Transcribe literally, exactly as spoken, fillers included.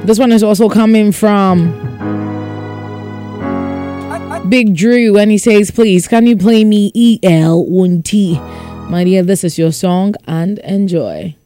This one is also coming from Big Drew, and he says, please, can you play me E L one T? My dear, this is your song, and enjoy.